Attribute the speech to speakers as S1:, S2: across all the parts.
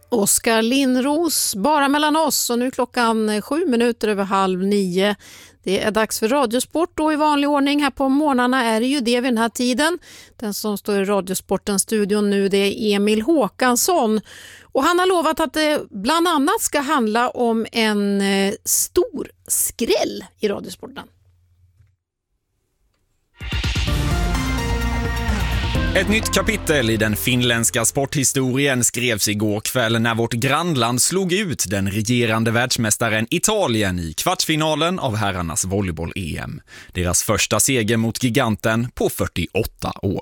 S1: Oskar Lindros, bara mellan oss, och nu är klockan 7:07. Det är dags för Radiosport och i vanlig ordning här på morgnarna är det ju det vid den här tiden. Den som står i Radiosportens studion nu, det är Emil Håkansson. Och han har lovat att det bland annat ska handla om en stor skräll i Radiosporten.
S2: Ett nytt kapitel i den finländska sporthistorien skrevs igår kväll när vårt grannland slog ut den regerande världsmästaren Italien i kvartsfinalen av herrarnas volleyboll-EM. Deras första seger mot giganten på 48 år.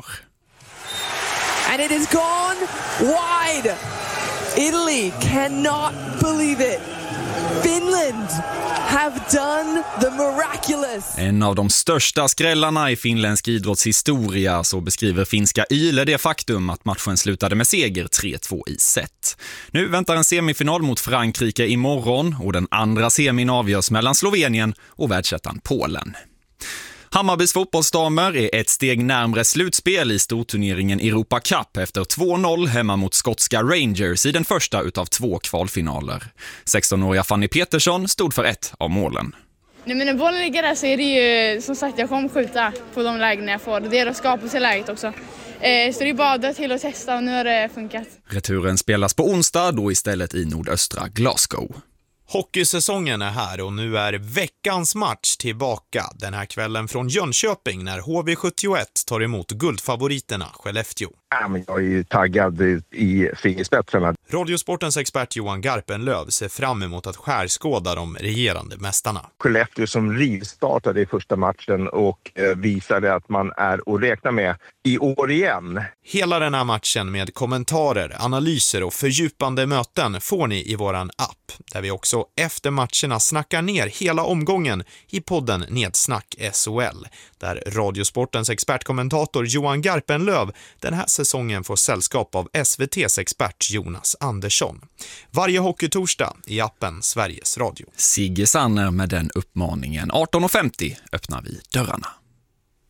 S3: And it is gone wide. Italy cannot believe it. Finland have done the miraculous.
S2: En av de största skrällarna i finländsk idrottshistoria, så beskriver finska Yle det faktum att matchen slutade med seger 3-2 i set. Nu väntar en semifinal mot Frankrike imorgon och den andra semin avgörs mellan Slovenien och världsettan Polen. Hammarbys fotbollsdamer är ett steg närmare slutspel i storturneringen Europa Cup efter 2-0 hemma mot skotska Rangers i den första utav 2 kvalfinaler. 16-åriga Fanny Petersson stod för ett av målen.
S4: Nej, men när bollen ligger där så är det ju som sagt jag kommer skjuta på de lägen jag får. Det är att skapa sig läget också. Så det är bara till att testa och nu har det funkat.
S2: Returen spelas på onsdag, då istället i nordöstra Glasgow.
S5: Hockeysäsongen är här och nu är veckans match tillbaka den här kvällen från Jönköping när HV71 tar emot guldfavoriterna Skellefteå.
S6: Jag är ju taggad i fingerspetsarna.
S5: Radiosportens expert Johan Garpenlöv ser fram emot att skärskåda de regerande mästarna.
S6: Skellefteå som rivstartade i första matchen och visade att man är att räkna med i år igen.
S5: Hela den här matchen med kommentarer, analyser och fördjupande möten får ni i våran app, där vi också efter matcherna snackar ner hela omgången i podden Nedsnack SHL, där Radiosportens expertkommentator Johan Garpenlöv den här säsongen får sällskap av SVT:s expert Jonas Andersson. Varje hockeytorsdag i appen Sveriges Radio.
S2: Sigge Sanner med den uppmaningen. 18:50 öppnar vi dörrarna.